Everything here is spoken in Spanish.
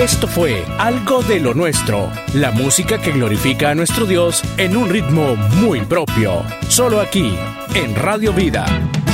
Esto fue Algo de lo Nuestro, la música que glorifica a nuestro Dios en un ritmo muy propio, solo aquí, en Radio Vida.